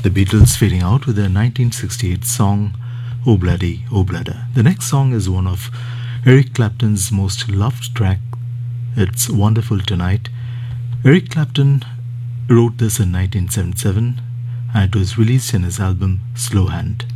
The Beatles fading out with their 1968 song Oh Bloody, Oh Blooder. The next song is one of Eric Clapton's most loved track. It's Wonderful Tonight. Eric Clapton wrote this in 1977 and it was released in his album Slow Hand.